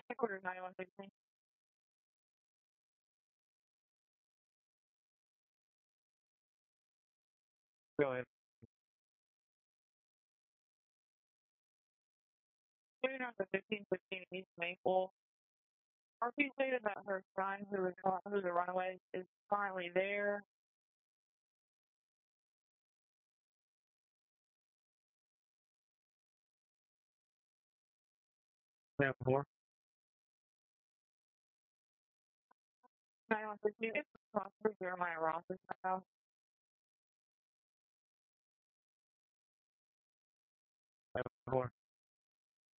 Headquarters 9116. Go ahead. Shooting on the 1516 East Maple. RP stated that her son, who's a runaway, is currently there. Stand for. 9116. It's Officer Jeremiah Ross is now. Stand for.